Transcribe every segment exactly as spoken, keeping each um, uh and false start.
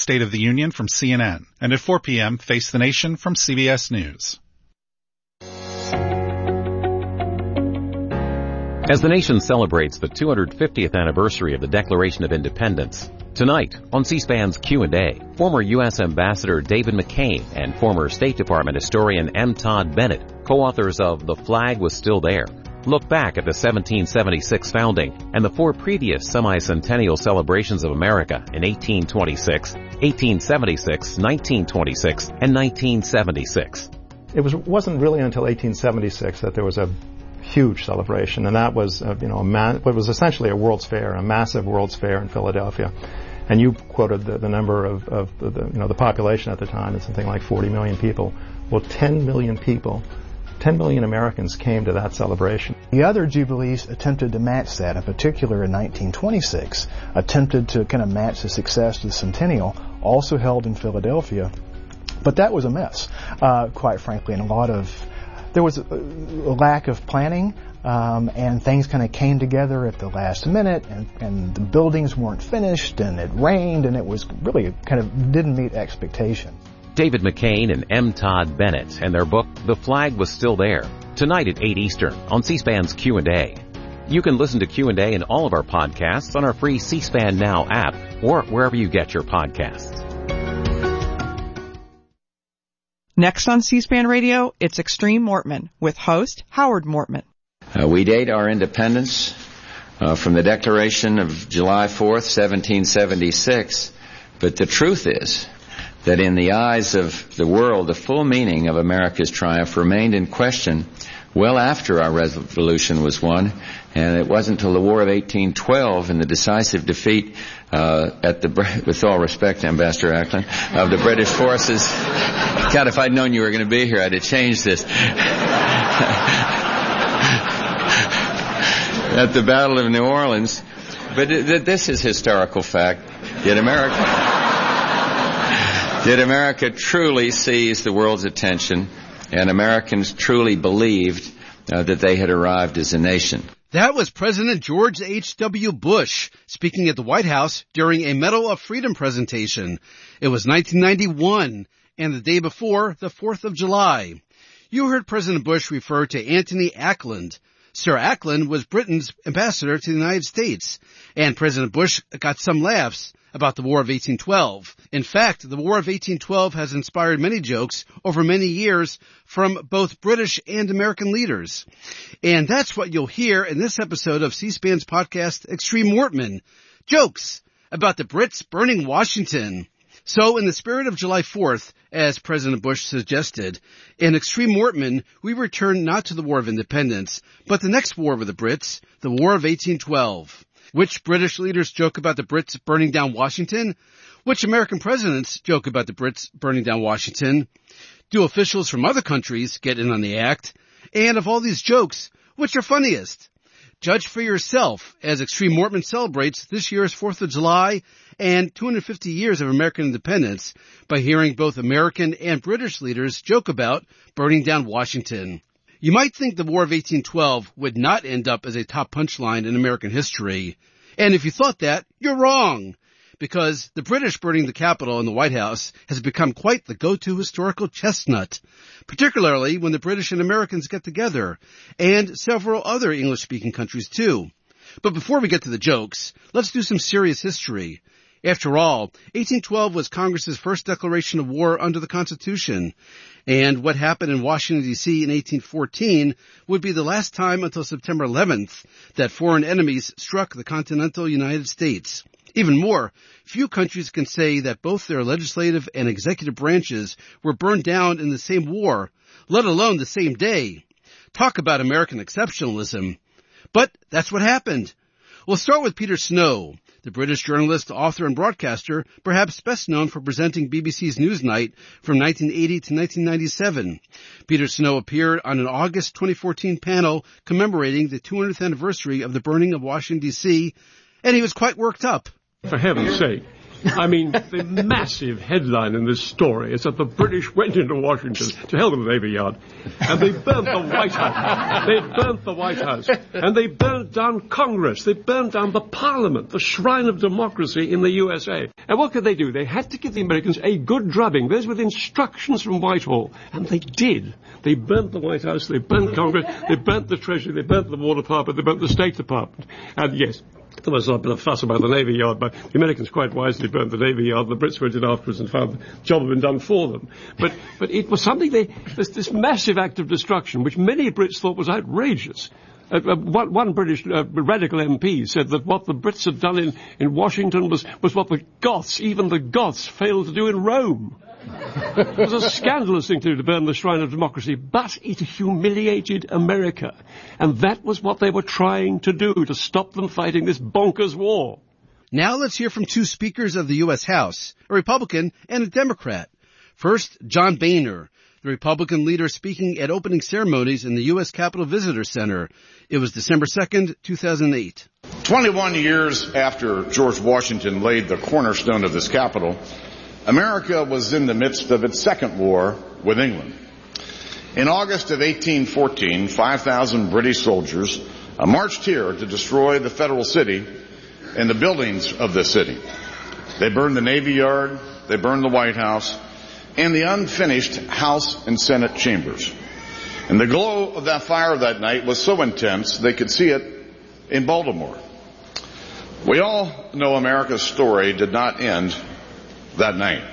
State of the Union from C N N. And at four p.m., Face the Nation from C B S News. As the nation celebrates the two hundred fiftieth anniversary of the Declaration of Independence, tonight on C-SPAN's Q and A, former U S Ambassador David McCain and former State Department historian M. Todd Bennett, co-authors of The Flag Was Still There, look back at the seventeen seventy-six founding and the four previous semi-centennial celebrations of America in eighteen twenty-six, eighteen seventy-six, nineteen twenty-six, and nineteen seventy-six. It was, wasn't really until eighteen seventy-six that there was a huge celebration, and that was, uh, you know, a ma- what was essentially a World's Fair, a massive World's Fair in Philadelphia. And you quoted the, the number of, of the, the, you know, the population at the time, it's something like forty million people. Well, ten million people, ten million Americans came to that celebration. The other Jubilees attempted to match that, in particular in nineteen twenty-six, attempted to kind of match the success of the centennial, also held in Philadelphia. But that was a mess, uh, quite frankly, and a lot of There was a, a lack of planning, um, and things kind of came together at the last minute, and, and the buildings weren't finished, and it rained, and it was really kind of didn't meet expectation. David McCain and M. Todd Bennett and their book, The Flag Was Still There, tonight at eight Eastern on C-SPAN's Q and A. You can listen to Q and A and all of our podcasts on our free C-SPAN Now app or wherever you get your podcasts. Next on C-SPAN Radio, it's Extreme Mortman with host Howard Mortman. Uh, we date our independence uh, from the Declaration of July fourth, seventeen seventy-six, but the truth is that in the eyes of the world, the full meaning of America's triumph remained in question well after our revolution was won, and it wasn't until the War of eighteen twelve and the decisive defeat uh, at the, with all respect, Ambassador Ackland, of the British forces. God, if I'd known you were going to be here, I'd have changed this. At the Battle of New Orleans. But it, this is historical fact. Did America, did America truly seize the world's attention, and Americans truly believed uh, that they had arrived as a nation? That was President George H W. Bush speaking at the White House during a Medal of Freedom presentation. It was nineteen ninety-one, and the day before, the fourth of July. You heard President Bush refer to Anthony Ackland. Sir Ackland was Britain's ambassador to the United States, and President Bush got some laughs about the War of eighteen twelve. In fact, the War of eighteen twelve has inspired many jokes over many years from both British and American leaders. And that's what you'll hear in this episode of C-SPAN's podcast, Extreme Mortman. Jokes about the Brits burning Washington. So, in the spirit of July fourth, as President Bush suggested, in Extreme Mortman, we return not to the War of Independence, but the next war with the Brits, the War of eighteen twelve. Which British leaders joke about the Brits burning down Washington? Which American presidents joke about the Brits burning down Washington? Do officials from other countries get in on the act? And of all these jokes, which are funniest? Judge for yourself as Extreme Mortman celebrates this year's fourth of July and two hundred fifty years of American independence by hearing both American and British leaders joke about burning down Washington. You might think the War of eighteen twelve would not end up as a top punchline in American history. And if you thought that, you're wrong. Because the British burning the Capitol and the White House has become quite the go-to historical chestnut, particularly when the British and Americans get together, and several other English-speaking countries too. But before we get to the jokes, let's do some serious history. After all, eighteen twelve was Congress's first declaration of war under the Constitution, and what happened in Washington, D C in eighteen fourteen would be the last time until September eleventh that foreign enemies struck the continental United States. Even more, few countries can say that both their legislative and executive branches were burned down in the same war, let alone the same day. Talk about American exceptionalism. But that's what happened. We'll start with Peter Snow, the British journalist, author, and broadcaster, perhaps best known for presenting B B C's Newsnight from nineteen eighty to nineteen ninety-seven. Peter Snow appeared on an August twenty fourteen panel commemorating the two hundredth anniversary of the burning of Washington, D C, and he was quite worked up. For heaven's sake, I mean, the massive headline in this story is that the British went into Washington, to hell with the Navy Yard, and they burnt the White House. They burnt the White House. And they burnt down Congress. They burnt down the Parliament, the shrine of democracy in the U S A. And what could they do? They had to give the Americans a good drubbing. Those were the instructions from Whitehall. And they did. They burnt the White House, they burnt Congress, they burnt the Treasury, they burnt the War Department, they burnt the State Department. And yes, there was a bit of fuss about the Navy Yard, but the Americans quite wisely burnt the Navy Yard. The Brits went in afterwards and found the job had been done for them. But but it was something they, this, this massive act of destruction, which many Brits thought was outrageous. Uh, uh, one, one British uh, radical M P said that what the Brits had done in, in Washington was, was what the Goths, even the Goths, failed to do in Rome. It was a scandalous thing to do, to burn the shrine of democracy, but it humiliated America. And that was what they were trying to do, to stop them fighting this bonkers war. Now let's hear from two speakers of the U S House, a Republican and a Democrat. First, John Boehner, the Republican leader speaking at opening ceremonies in the U S Capitol Visitor Center. It was December second, two thousand eight. twenty-one years after George Washington laid the cornerstone of this Capitol, America was in the midst of its second war with England. In August of eighteen fourteen, five thousand British soldiers uh, marched here to destroy the federal city and the buildings of the city. They burned the Navy Yard, they burned the White House, and the unfinished House and Senate chambers. And the glow of that fire that night was so intense they could see it in Baltimore. We all know America's story did not end that night.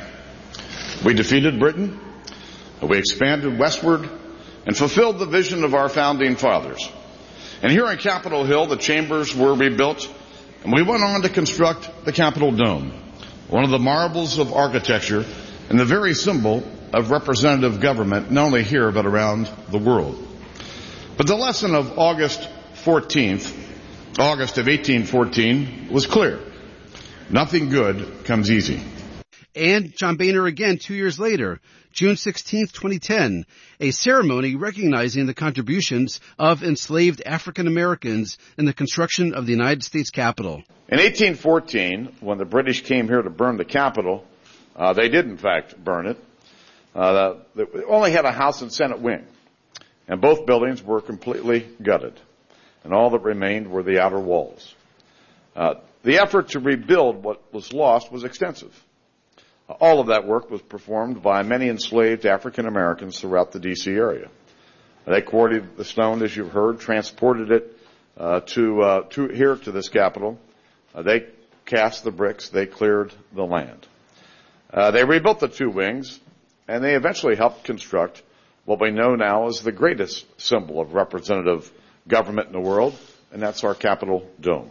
We defeated Britain, we expanded westward, and fulfilled the vision of our founding fathers. And here on Capitol Hill, the chambers were rebuilt, and we went on to construct the Capitol Dome, one of the marvels of architecture and the very symbol of representative government, not only here but around the world. But the lesson of August fourteenth, August of eighteen fourteen, was clear. Nothing good comes easy. And John Boehner again two years later, June sixteenth, twenty ten, a ceremony recognizing the contributions of enslaved African Americans in the construction of the United States Capitol. In eighteen fourteen, when the British came here to burn the Capitol, uh, they did in fact burn it. Uh, they only had a House and Senate wing, and both buildings were completely gutted, and all that remained were the outer walls. Uh, the effort to rebuild what was lost was extensive. All of that work was performed by many enslaved African Americans throughout the D C area. They quarried the stone, as you've heard, transported it uh, to, uh, to here to this Capitol. Uh, they cast the bricks. They cleared the land. Uh, they rebuilt the two wings, and they eventually helped construct what we know now as the greatest symbol of representative government in the world, and that's our Capitol Dome.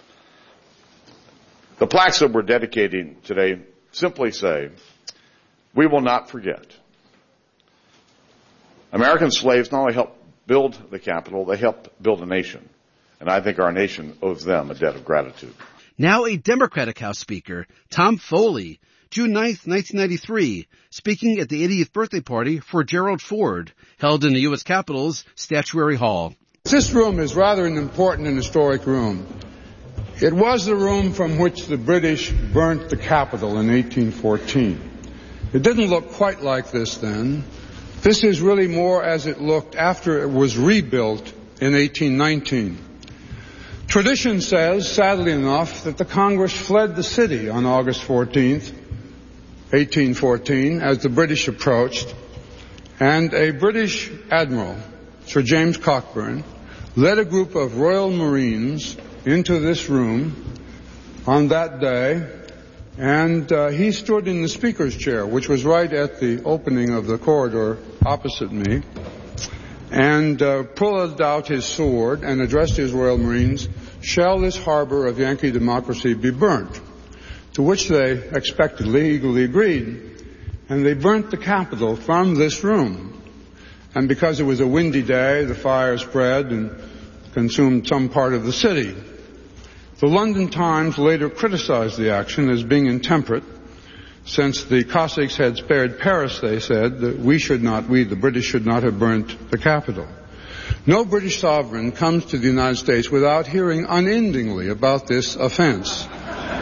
The plaques that we're dedicating today simply say, we will not forget. American slaves not only helped build the Capitol, they helped build a nation. And I think our nation owes them a debt of gratitude. Now a Democratic House Speaker, Tom Foley, June ninth, nineteen ninety-three, speaking at the eightieth birthday party for Gerald Ford, held in the U S Capitol's Statuary Hall. This room is rather an important and historic room. It was the room from which the British burnt the Capitol in eighteen fourteen. It didn't look quite like this then. This is really more as it looked after it was rebuilt in eighteen nineteen. Tradition says, sadly enough, that the Congress fled the city on August fourteenth, eighteen fourteen, as the British approached, and a British admiral, Sir James Cockburn, led a group of Royal Marines into this room on that day, and uh, he stood in the Speaker's chair, which was right at the opening of the corridor opposite me, and uh, pulled out his sword and addressed his Royal Marines, "Shall this harbor of Yankee democracy be burnt?" To which they expectedly, eagerly agreed, and they burnt the Capitol from this room. And because it was a windy day, the fire spread and consumed some part of the city. The London Times later criticized the action as being intemperate. Since the Cossacks had spared Paris, they said, that we should not, we, the British, should not have burnt the Capitol. No British sovereign comes to the United States without hearing unendingly about this offense.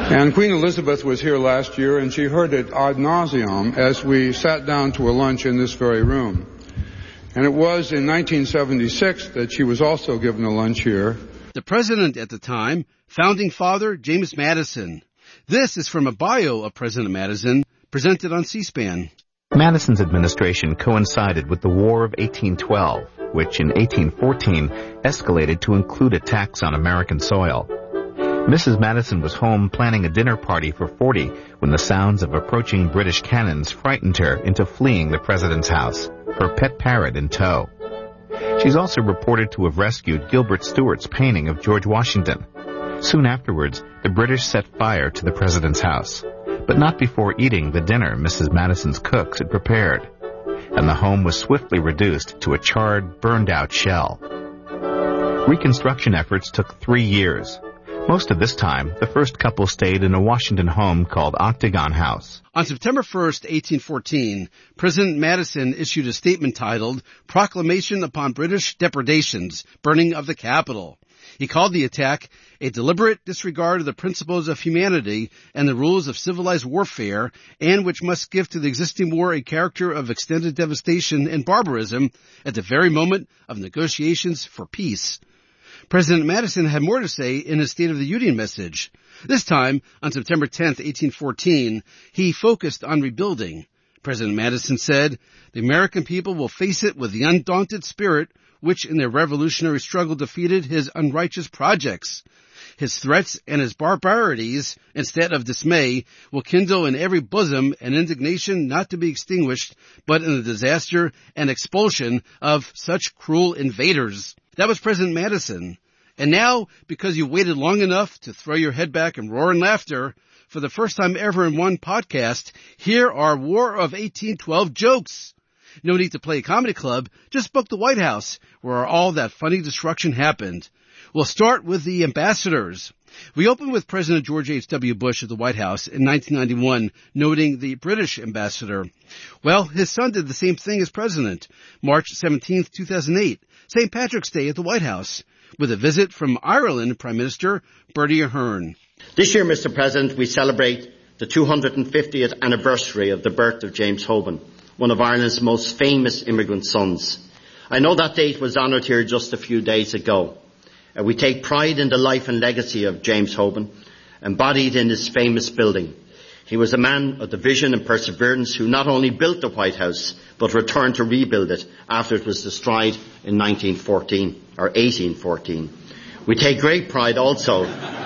And Queen Elizabeth was here last year, and she heard it ad nauseum as we sat down to a lunch in this very room. And it was in nineteen seventy-six that she was also given a lunch here. The president at the time, Founding Father James Madison. This is from a bio of President Madison, presented on C-SPAN. Madison's administration coincided with the War of eighteen twelve, which in eighteen fourteen escalated to include attacks on American soil. Missus Madison was home planning a dinner party for forty when the sounds of approaching British cannons frightened her into fleeing the president's house, her pet parrot in tow. She's also reported to have rescued Gilbert Stuart's painting of George Washington. Soon afterwards, the British set fire to the president's house, but not before eating the dinner Missus Madison's cooks had prepared, and the home was swiftly reduced to a charred, burned-out shell. Reconstruction efforts took three years. Most of this time, the first couple stayed in a Washington home called Octagon House. On September first, eighteen fourteen, President Madison issued a statement titled Proclamation Upon British Depredations, Burning of the Capitol. He called the attack a deliberate disregard of the principles of humanity and the rules of civilized warfare, and which must give to the existing war a character of extended devastation and barbarism at the very moment of negotiations for peace. President Madison had more to say in his State of the Union message. This time, on September tenth, eighteen fourteen, he focused on rebuilding. President Madison said, "The American people will face it with the undaunted spirit which in their revolutionary struggle defeated his unrighteous projects. His threats and his barbarities, instead of dismay, will kindle in every bosom an indignation not to be extinguished, but in the disaster and expulsion of such cruel invaders." That was President Madison. And now, because you waited long enough to throw your head back and roar in laughter, for the first time ever in one podcast, here are War of eighteen twelve jokes. No need to play a comedy club, just book the White House, where all that funny destruction happened. We'll start with the ambassadors. We open with President George H W. Bush at the White House in nineteen ninety-one, noting the British ambassador. Well, his son did the same thing as president, March seventeenth, two thousand eight, Saint Patrick's Day at the White House, with a visit from Ireland Prime Minister Bertie Ahern. This year, Mister President, we celebrate the two hundred fiftieth anniversary of the birth of James Hoban, one of Ireland's most famous immigrant sons. I know that date was honoured here just a few days ago. Uh, we take pride in the life and legacy of James Hoban, embodied in his famous building. He was a man of the vision and perseverance who not only built the White House, but returned to rebuild it after it was destroyed in nineteen fourteen, or eighteen fourteen. We take great pride also.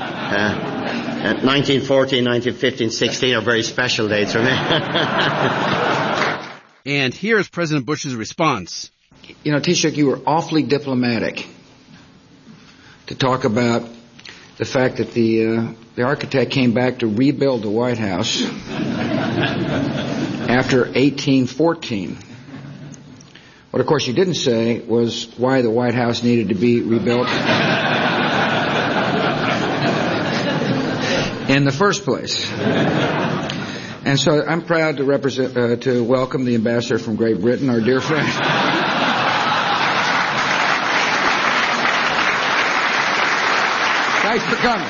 Uh, nineteen fourteen, nineteen fifteen, sixteen are very special dates for me. And here's President Bush's response. You know, Taoiseach, you were awfully diplomatic to talk about the fact that the uh, the architect came back to rebuild the White House after eighteen fourteen. What, of course, you didn't say was why the White House needed to be rebuilt in the first place. And so I'm proud to represent, uh, to welcome the ambassador from Great Britain, our dear friend. Thanks for coming.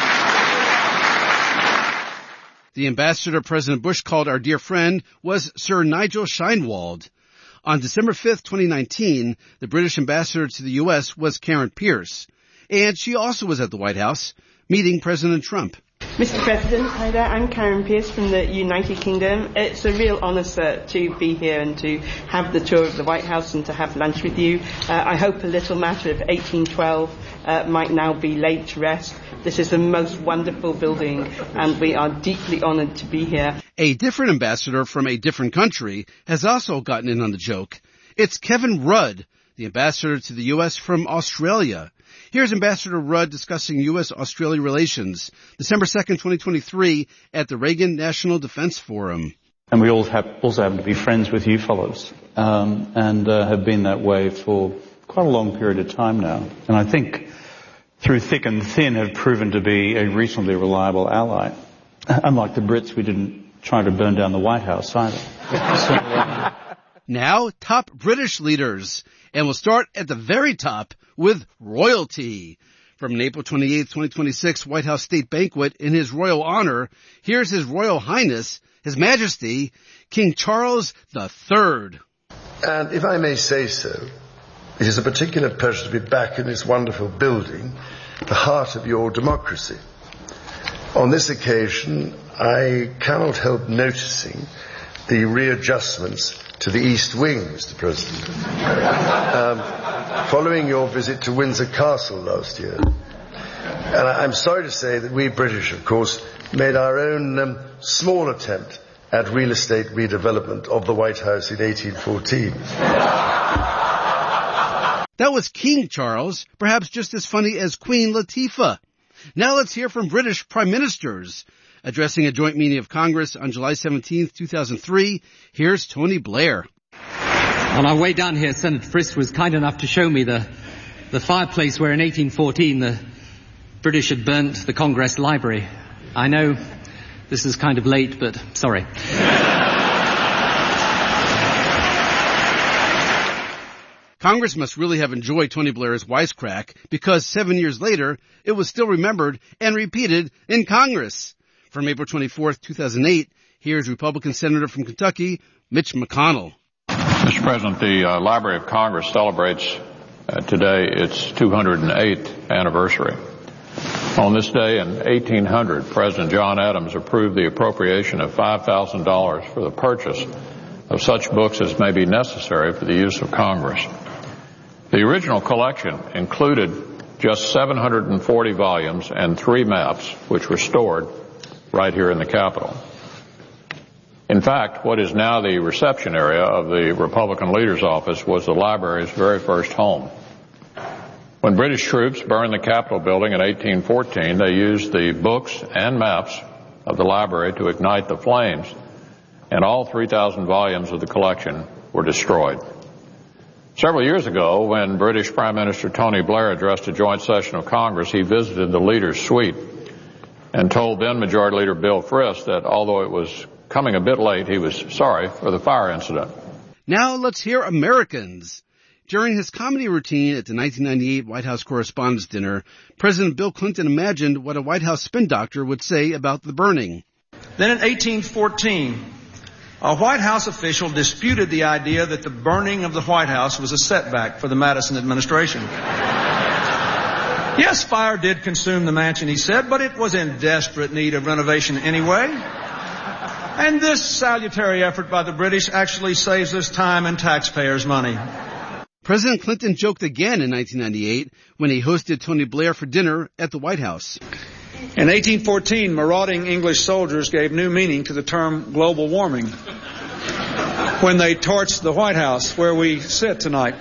The ambassador President Bush called our dear friend was Sir Nigel Sheinwald. On December fifth, twenty nineteen, the British ambassador to the U S was Karen Pierce, and she also was at the White House, meeting President Trump. Mister President, hi there, I'm Karen Pierce from the United Kingdom. It's a real honour, sir, to be here and to have the tour of the White House and to have lunch with you. Uh, I hope a little matter of eighteen twelve uh, might now be laid to rest. This is the most wonderful building, and we are deeply honoured to be here. A different ambassador from a different country has also gotten in on the joke. It's Kevin Rudd, the ambassador to the U S from Australia. Here's Ambassador Rudd discussing U S Australia relations, December second, twenty twenty-three, at the Reagan National Defense Forum. And we all have, also happen to be friends with you fellows, um, and uh, have been that way for quite a long period of time now. And I think through thick and thin have proven to be a reasonably reliable ally. Unlike the Brits, we didn't try to burn down the White House either. So, uh, now, top British leaders. And we'll start at the very top with royalty. From an April twenty-eighth, twenty twenty-six White House State Banquet in his royal honor, here's His Royal Highness, His Majesty, King Charles the Third. And if I may say so, it is a particular pleasure to be back in this wonderful building, the heart of your democracy. On this occasion, I cannot help noticing the readjustments to the East Wing, Mister President, um, following your visit to Windsor Castle last year. And I, I'm sorry to say that we British, of course, made our own um, small attempt at real estate redevelopment of the White House in eighteen fourteen. That was King Charles, perhaps just as funny as Queen Latifah. Now let's hear from British Prime Ministers. Addressing a joint meeting of Congress on July seventeenth, two thousand three, here's Tony Blair. On our way down here, Senator Frist was kind enough to show me the, the fireplace where in eighteen fourteen the British had burnt the Congress Library. I know this is kind of late, but sorry. Congress must really have enjoyed Tony Blair's wisecrack, because seven years later, it was still remembered and repeated in Congress. From April twenty-fourth, two thousand eight, here's Republican Senator from Kentucky, Mitch McConnell. Mister President, the uh, Library of Congress celebrates uh, today its two hundred eighth anniversary. On this day in eighteen hundred, President John Adams approved the appropriation of five thousand dollars for the purchase of such books as may be necessary for the use of Congress. The original collection included just seven hundred forty volumes and three maps, which were stored right here in the Capitol. In fact, what is now the reception area of the Republican leader's office was the library's very first home. When British troops burned the Capitol building in eighteen fourteen, they used the books and maps of the library to ignite the flames, and all three thousand volumes of the collection were destroyed. Several years ago, when British Prime Minister Tony Blair addressed a joint session of Congress, he visited the leader's suite and told then Majority Leader Bill Frist that although it was coming a bit late, he was sorry for the fire incident. Now let's hear Americans. During his comedy routine at the nineteen ninety-eight White House Correspondents' Dinner, President Bill Clinton imagined what a White House spin doctor would say about the burning. Then in eighteen fourteen, a White House official disputed the idea that the burning of the White House was a setback for the Madison administration. Yes, fire did consume the mansion, he said, but it was in desperate need of renovation anyway. And this salutary effort by the British actually saves us time and taxpayers' money. President Clinton joked again in nineteen ninety-eight when he hosted Tony Blair for dinner at the White House. In eighteen fourteen, marauding English soldiers gave new meaning to the term global warming when they torched the White House where we sit tonight,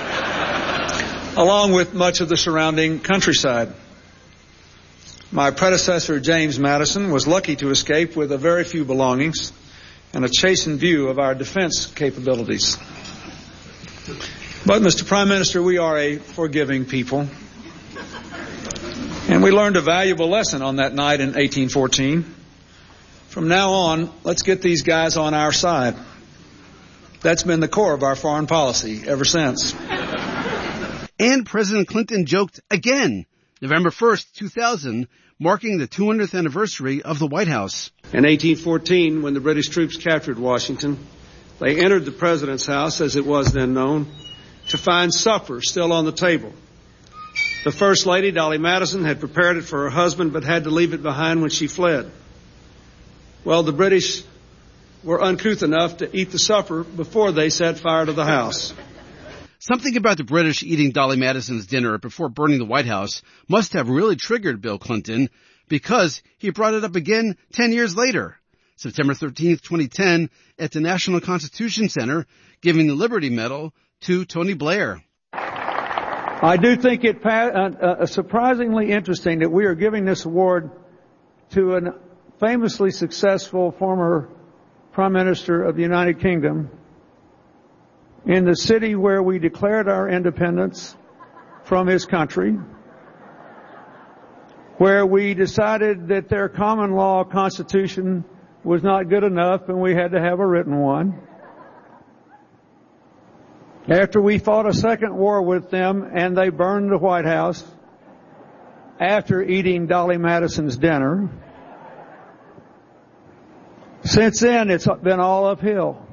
along with much of the surrounding countryside. My predecessor, James Madison, was lucky to escape with a very few belongings and a chastened view of our defense capabilities. But, Mister Prime Minister, we are a forgiving people. And we learned a valuable lesson on that night in eighteen fourteen. From now on, let's get these guys on our side. That's been the core of our foreign policy ever since. And President Clinton joked again, November first, two thousand, marking the two hundredth anniversary of the White House. In eighteen fourteen, when the British troops captured Washington, they entered the President's house, as it was then known, to find supper still on the table. The First Lady, Dolly Madison, had prepared it for her husband, but had to leave it behind when she fled. Well, the British were uncouth enough to eat the supper before they set fire to the house. Something about the British eating Dolly Madison's dinner before burning the White House must have really triggered Bill Clinton, because he brought it up again ten years later, September thirteenth, twenty ten, at the National Constitution Center, giving the Liberty Medal to Tony Blair. I do think it uh, uh, surprisingly interesting that we are giving this award to a famously successful former Prime Minister of the United Kingdom in the city where we declared our independence from his country, where we decided that their common law constitution was not good enough and we had to have a written one. After we fought a second war with them and they burned the White House, after eating Dolly Madison's dinner. Since then, it's been all uphill.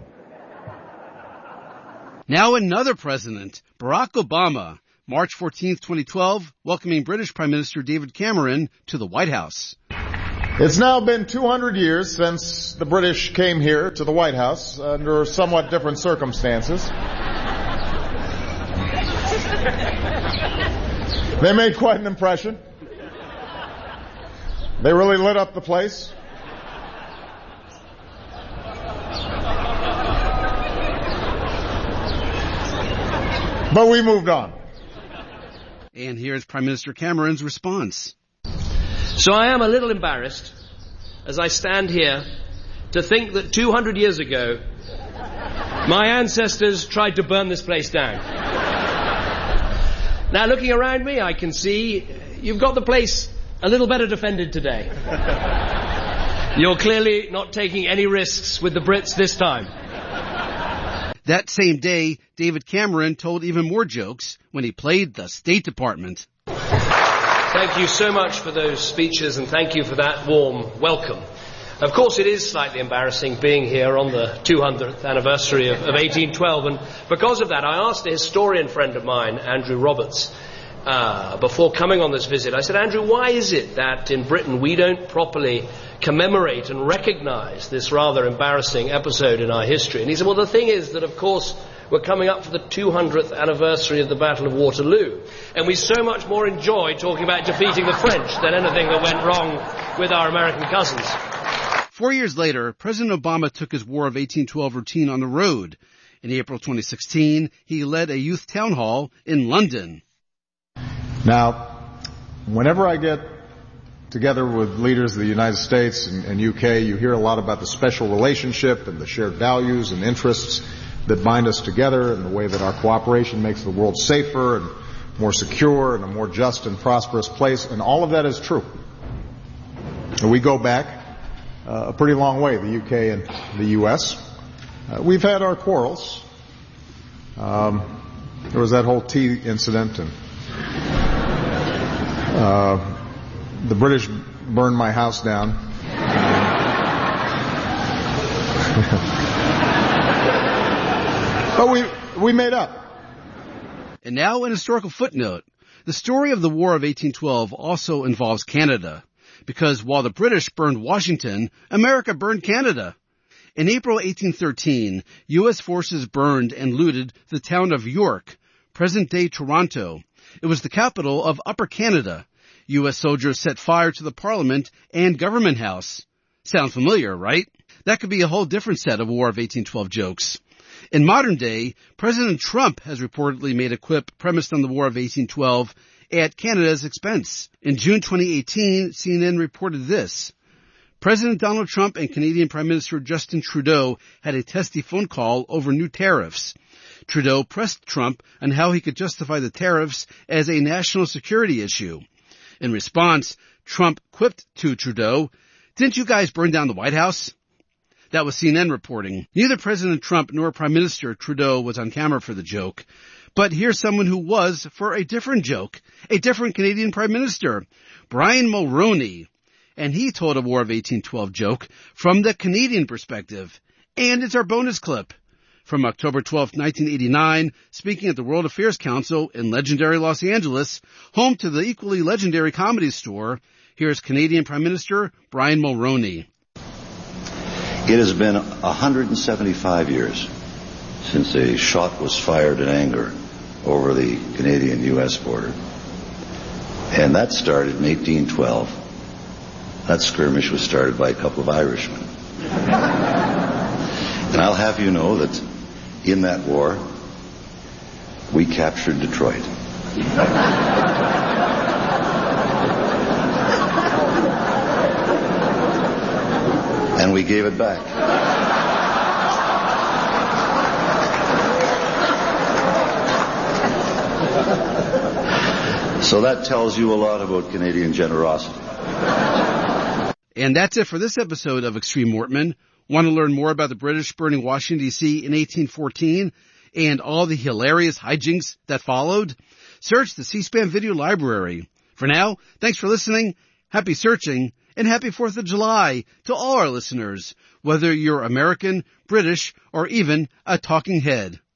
Now another president, Barack Obama, March fourteenth, twenty twelve, welcoming British Prime Minister David Cameron to the White House. It's now been two hundred years since the British came here to the White House under somewhat different circumstances. They made quite an impression. They really lit up the place. But we moved on. And here's Prime Minister Cameron's response. So I am a little embarrassed as I stand here to think that two hundred years ago my ancestors tried to burn this place down. Now looking around me I can see you've got the place a little better defended today. You're clearly not taking any risks with the Brits this time. That same day, David Cameron told even more jokes when he played the State Department. Thank you so much for those speeches and thank you for that warm welcome. Of course it is slightly embarrassing being here on the two hundredth anniversary of, of eighteen twelve, and because of that I asked a historian friend of mine, Andrew Roberts, uh, before coming on this visit, I said, Andrew, why is it that in Britain we don't properly commemorate and recognise this rather embarrassing episode in our history? And he said, well, the thing is that, of course, we're coming up for the two hundredth anniversary of the Battle of Waterloo, and we so much more enjoy talking about defeating the French than anything that went wrong with our American cousins. Four years later, President Obama took his War of eighteen twelve routine on the road. In April twenty sixteen, he led a youth town hall in London. Now, whenever I get together with leaders of the United States and, and U K, you hear a lot about the special relationship and the shared values and interests that bind us together and the way that our cooperation makes the world safer and more secure and a more just and prosperous place, and all of that is true. And we go back uh, a pretty long way, the U K and the U S. Uh, we've had our quarrels. Um, there was that whole tea incident, and uh, the British burned my house down. But we we made up. And now an historical footnote. The story of the War of eighteen twelve also involves Canada, because while the British burned Washington, America burned Canada. In April eighteen thirteen, U S forces burned and looted the town of York, present-day Toronto. It was the capital of Upper Canada. U S soldiers set fire to the Parliament and Government House. Sound familiar, right? That could be a whole different set of War of eighteen twelve jokes. In modern day, President Trump has reportedly made a quip premised on the War of eighteen twelve at Canada's expense. In June twenty eighteen, C N N reported this. President Donald Trump and Canadian Prime Minister Justin Trudeau had a testy phone call over new tariffs. Trudeau pressed Trump on how he could justify the tariffs as a national security issue. In response, Trump quipped to Trudeau, "Didn't you guys burn down the White House?" That was C N N reporting. Neither President Trump nor Prime Minister Trudeau was on camera for the joke. But here's someone who was for a different joke, a different Canadian Prime Minister, Brian Mulroney. And he told a War of eighteen twelve joke from the Canadian perspective. And it's our bonus clip. From October twelfth, nineteen eighty-nine, speaking at the World Affairs Council in legendary Los Angeles, home to the equally legendary Comedy Store, here's Canadian Prime Minister Brian Mulroney. It has been one hundred seventy-five years since a shot was fired in anger over the Canadian-U S border. And that started in eighteen twelve. That skirmish was started by a couple of Irishmen. And I'll have you know that in that war, we captured Detroit. And we gave it back. So that tells you a lot about Canadian generosity. And that's it for this episode of Extreme Mortman. Want to learn more about the British burning Washington, D C in eighteen fourteen and all the hilarious hijinks that followed? Search the C-SPAN video library. For now, thanks for listening, happy searching, and happy fourth of July to all our listeners, whether you're American, British, or even a talking head.